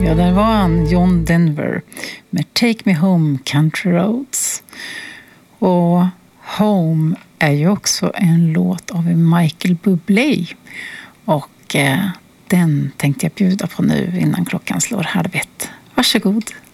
Ja, där var han, John Denver, med Take Me Home Country Roads. Och Home är ju också en låt av Michael Bublé. Och den tänkte jag bjuda på nu innan klockan slår 1:30. Varsågod.